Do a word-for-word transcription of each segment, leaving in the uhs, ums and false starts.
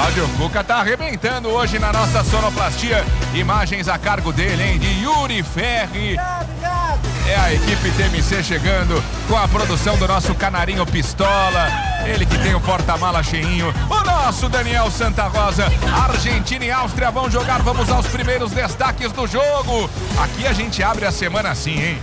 Cláudio Cuca tá arrebentando hoje na nossa sonoplastia. Imagens a cargo dele, hein? De Yuri Ferri. É a equipe T M C chegando com a produção do nosso canarinho Pistola. Ele que tem o porta-mala cheinho. O nosso Daniel Santa Rosa. Argentina e Áustria vão jogar. Vamos aos primeiros destaques do jogo. Aqui a gente abre a semana assim, hein?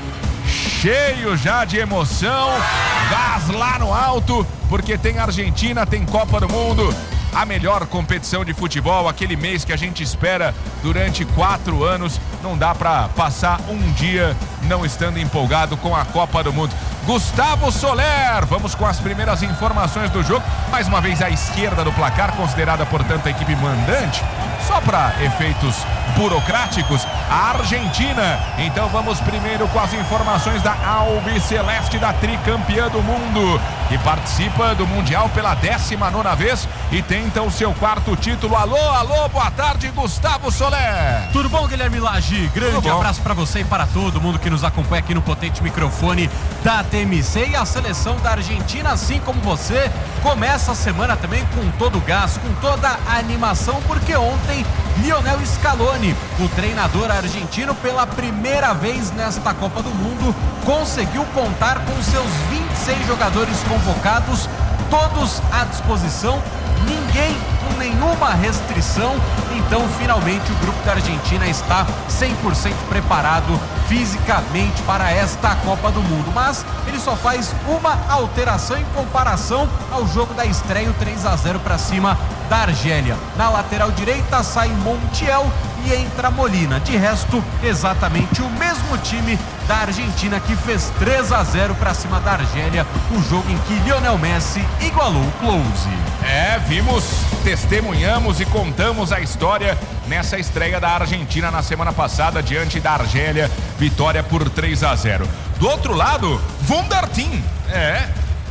Cheio já de emoção. Gás lá no alto. Porque tem Argentina, tem Copa do Mundo. A melhor competição de futebol, aquele mês que a gente espera durante quatro anos. Não dá pra passar um dia não estando empolgado com a Copa do Mundo. Gustavo Soler, vamos com as primeiras informações do jogo. Mais uma vez à esquerda do placar, considerada, portanto, a equipe mandante. Só para efeitos burocráticos, a Argentina. Então vamos primeiro com as informações da Albiceleste, da tricampeã do mundo, que participa do Mundial pela décima nona vez e tenta o seu quarto título. Alô, alô, boa tarde, Gustavo Soler. Tudo bom, Guilherme Lage? Grande abraço para você e para todo mundo que nos acompanha aqui no potente microfone da T M C. E a seleção da Argentina, assim como você, começa a semana também com todo o gás, com toda a animação, porque ontem Lionel Scaloni, o treinador argentino, pela primeira vez nesta Copa do Mundo, conseguiu contar com seus vinte e seis jogadores convocados, todos à disposição, ninguém com nenhuma restrição. Então finalmente o grupo da Argentina está cem por cento preparado fisicamente para esta Copa do Mundo, mas ele só faz uma alteração em comparação ao jogo da estreia, o três a zero para cima da Argélia. Na lateral direita sai Montiel e entra Molina. De resto, exatamente o mesmo time da Argentina que fez três a zero para cima da Argélia, o jogo em que Lionel Messi igualou o close. É, vimos, testemunhamos e contamos a história nessa estreia da Argentina na semana passada diante da Argélia, vitória por três a zero. Do outro lado, Wunderteam, é,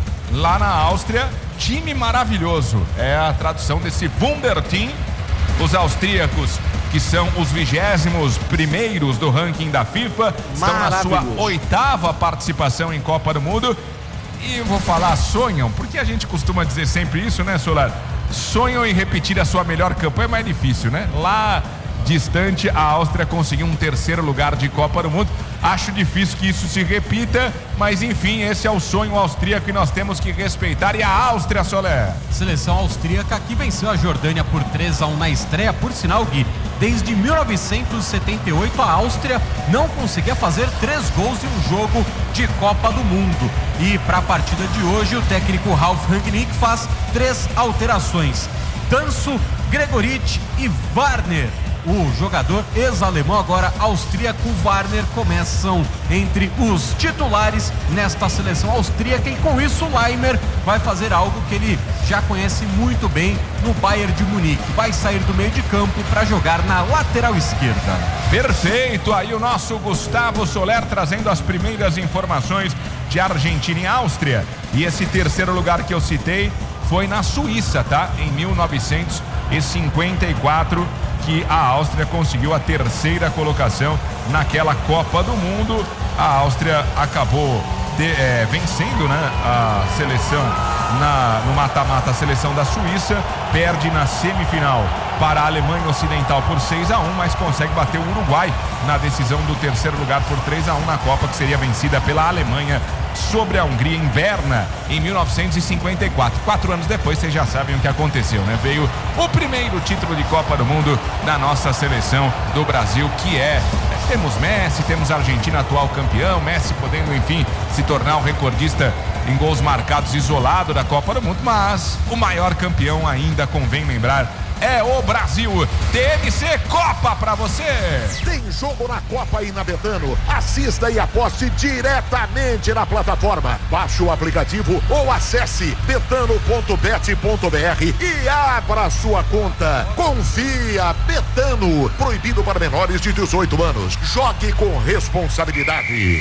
lá na Áustria, time maravilhoso, é a tradução desse Wunderteam. Os austríacos, que são os vigésimos primeiros do ranking da FIFA, estão na sua oitava participação em Copa do Mundo. E vou falar, sonham, porque a gente costuma dizer sempre isso, né, Solar? Sonham em repetir a sua melhor campanha, é mais difícil, né? Lá distante, a Áustria conseguiu um terceiro lugar de Copa do Mundo. Acho difícil que isso se repita, mas enfim, esse é o sonho austríaco e nós temos que respeitar. E a Áustria, Soler? Seleção austríaca que venceu a Jordânia por três a um na estreia. Por sinal, Gui, desde mil novecentos e setenta e oito a Áustria não conseguia fazer três gols em um jogo de Copa do Mundo. E para a partida de hoje, o técnico Ralf Rangnick faz três alterações: Danso, Gregoritsch e Warner. O jogador ex-alemão, agora austríaco, Warner, começam entre os titulares nesta seleção austríaca. E com isso, o Laimer vai fazer algo que ele já conhece muito bem no Bayern de Munique. Vai sair do meio de campo para jogar na lateral esquerda. Perfeito, aí o nosso Gustavo Soler trazendo as primeiras informações de Argentina e Áustria. E esse terceiro lugar que eu citei foi na Suíça, tá? Em mil novecentos e cinquenta e quatro, que a Áustria conseguiu a terceira colocação naquela Copa do Mundo. A Áustria acabou de, é, vencendo, né, a seleção na, no mata-mata, a seleção da Suíça, perde na semifinal para a Alemanha Ocidental por seis a um, mas consegue bater o Uruguai na decisão do terceiro lugar por três a um na Copa, que seria vencida pela Alemanha sobre a Hungria em Berna em mil novecentos e cinquenta e quatro. Quatro anos depois, vocês já sabem o que aconteceu, né? Veio o primeiro título de Copa do Mundo da nossa seleção do Brasil, que é... Temos Messi, temos a Argentina atual campeão, Messi podendo, enfim, se tornar o recordista em gols marcados isolado da Copa do Mundo, mas o maior campeão ainda, convém lembrar, é o Brasil. T M C Copa pra você. Tem jogo na Copa aí na Betano. Assista e aposte diretamente na plataforma. Baixe o aplicativo ou acesse betano ponto bet ponto br e abra sua conta. Confia, Betano. Proibido para menores de dezoito anos. Jogue com responsabilidade.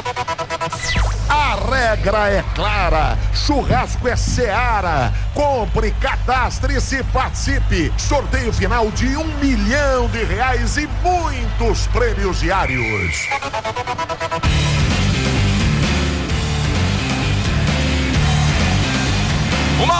A regra é clara. Churrasco é Seara. Compre, cadastre-se, participe. Sorteio final de um milhão de reais e muitos prêmios diários. Uma hora mais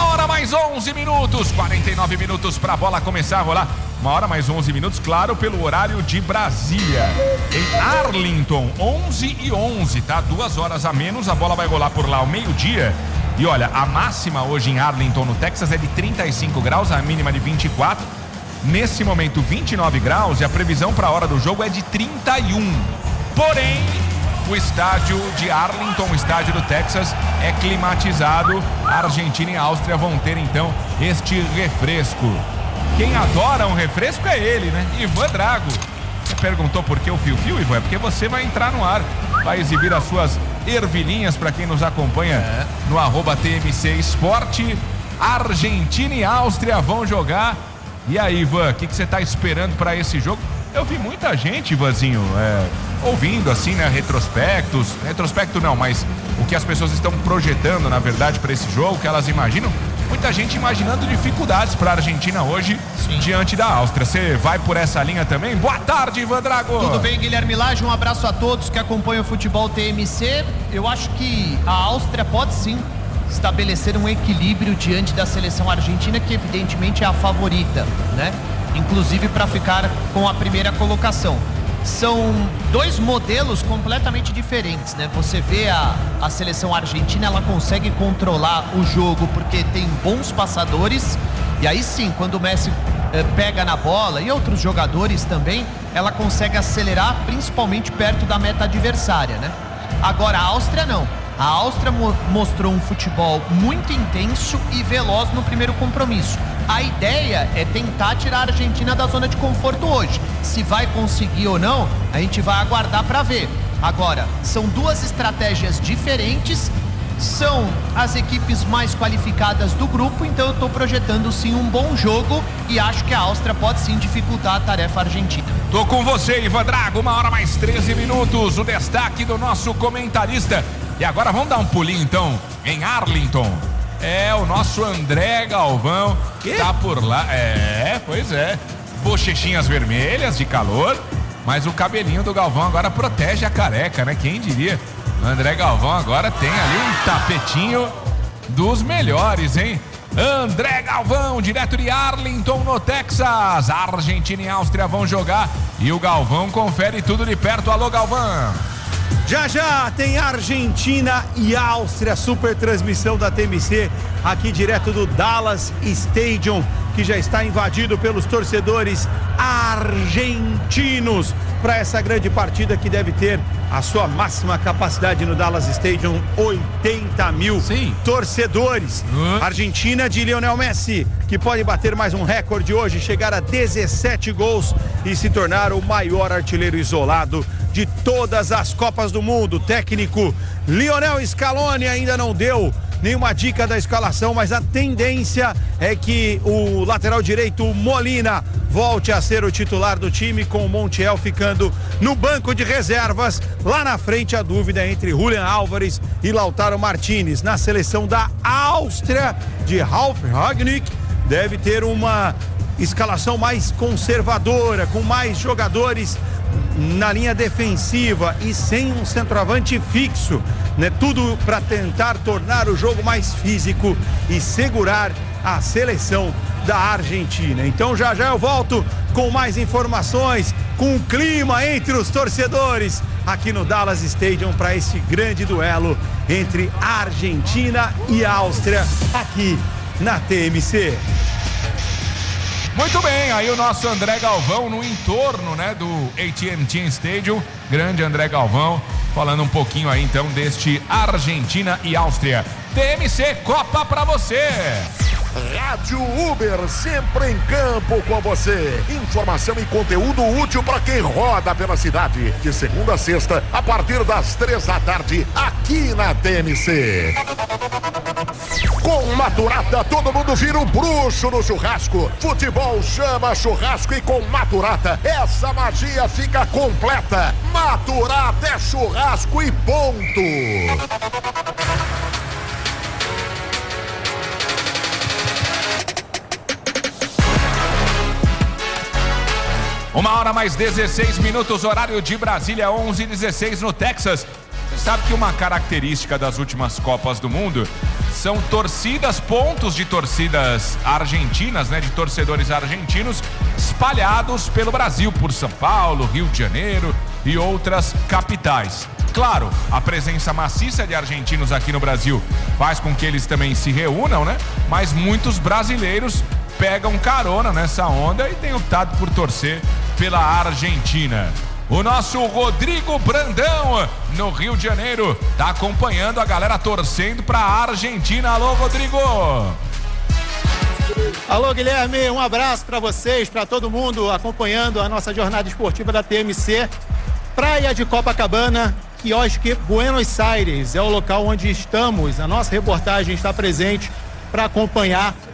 mais onze minutos, quarenta e nove minutos para a bola começar a rolar. Uma hora mais onze minutos, claro, pelo horário de Brasília. Em Arlington, onze e onze, tá? Duas horas a menos, a bola vai rolar por lá ao meio-dia. E olha, a máxima hoje em Arlington, no Texas, é de trinta e cinco graus, a mínima de vinte e quatro. Nesse momento, vinte e nove graus, e a previsão para a hora do jogo é de trinta e um. Porém, o estádio de Arlington, o estádio do Texas, é climatizado. A Argentina e a Áustria vão ter, então, este refresco. Quem adora um refresco é ele, né? Ivan Drago. Você perguntou por que o fio-fio, Ivan? É porque você vai entrar no ar, vai exibir as suas ervilhinhas para quem nos acompanha é. no arroba T M C Esporte. Argentina e Áustria vão jogar. E aí, Ivan, o que, que você está esperando para esse jogo? Eu vi muita gente, Ivanzinho, é, ouvindo assim, né, retrospectos, retrospecto não, mas o que as pessoas estão projetando, na verdade, para esse jogo, que elas imaginam. Muita gente imaginando dificuldades para a Argentina hoje, Sim. diante da Áustria. Você vai por essa linha também? Boa tarde, Ivan Drago. Tudo bem, Guilherme Lage? Um abraço a todos que acompanham o futebol T M C. Eu acho que a Áustria pode sim estabelecer um equilíbrio diante da seleção argentina, que evidentemente é a favorita, né? Inclusive para ficar com a primeira colocação. São dois modelos completamente diferentes, né? Você vê a, a seleção argentina, ela consegue controlar o jogo porque tem bons passadores. E aí sim, quando o Messi eh, pega na bola e outros jogadores também, ela consegue acelerar, principalmente perto da meta adversária, né? Agora a Áustria não. A Áustria mo- mostrou um futebol muito intenso e veloz no primeiro compromisso. A ideia é tentar tirar a Argentina da zona de conforto hoje. Se vai conseguir ou não, a gente vai aguardar para ver. Agora, são duas estratégias diferentes, são as equipes mais qualificadas do grupo, então eu estou projetando sim um bom jogo e acho que a Áustria pode sim dificultar a tarefa argentina. Tô com você, Ivan Drago, uma hora mais treze minutos, o destaque do nosso comentarista. E agora vamos dar um pulinho então em Arlington. É o nosso André Galvão, que tá por lá. É, pois é. Bochechinhas vermelhas de calor, mas o cabelinho do Galvão agora protege a careca, né? Quem diria? O André Galvão agora tem ali um tapetinho dos melhores, hein? André Galvão, direto de Arlington, no Texas. Argentina e Áustria vão jogar e o Galvão confere tudo de perto. Alô, Galvão. Já já tem Argentina e Áustria, super transmissão da T M C, aqui direto do Dallas Stadium, que já está invadido pelos torcedores argentinos para essa grande partida que deve ter a sua máxima capacidade no Dallas Stadium, oitenta mil Sim. torcedores. Uhum. Argentina de Lionel Messi, que pode bater mais um recorde hoje, chegar a dezessete gols e se tornar o maior artilheiro isolado de todas as Copas do Mundo. O técnico Lionel Scaloni ainda não deu nenhuma dica da escalação, mas a tendência é que o lateral direito Molina volte a ser o titular do time, com o Montiel ficando no banco de reservas. Lá na frente a dúvida é entre Julian Álvares e Lautaro Martinez. Na seleção da Áustria, de Ralf Rangnick, deve ter uma escalação mais conservadora, com mais jogadores na linha defensiva e sem um centroavante fixo, né? Tudo para tentar tornar o jogo mais físico e segurar a seleção da Argentina. Então já já eu volto com mais informações, com o clima entre os torcedores aqui no Dallas Stadium para esse grande duelo entre Argentina e Áustria aqui na T M C. Muito bem, aí o nosso André Galvão no entorno, né, do A T and T Stadium, grande André Galvão, falando um pouquinho aí então deste Argentina e Áustria. T M C Copa pra você. Rádio Uber, sempre em campo com você. Informação e conteúdo útil para quem roda pela cidade. De segunda a sexta, a partir das três da tarde, aqui na T M C. Com Maturata, todo mundo vira um bruxo no churrasco. Futebol chama churrasco e com Maturata, essa magia fica completa. Maturata é churrasco e ponto. Uma hora mais dezesseis minutos, horário de Brasília, onze e dezesseis no Texas. Você sabe que uma característica das últimas Copas do Mundo são torcidas, pontos de torcidas argentinas, né, de torcedores argentinos espalhados pelo Brasil, por São Paulo, Rio de Janeiro e outras capitais. Claro, a presença maciça de argentinos aqui no Brasil faz com que eles também se reúnam, né? Mas muitos brasileiros pegam carona nessa onda e têm optado por torcer pela Argentina. O nosso Rodrigo Brandão, no Rio de Janeiro, tá acompanhando a galera torcendo pra Argentina. Alô, Rodrigo! Alô, Guilherme, um abraço para vocês, para todo mundo acompanhando a nossa jornada esportiva da T M C. Praia de Copacabana, Quiosque Buenos Aires, é o local onde estamos. A nossa reportagem está presente para acompanhar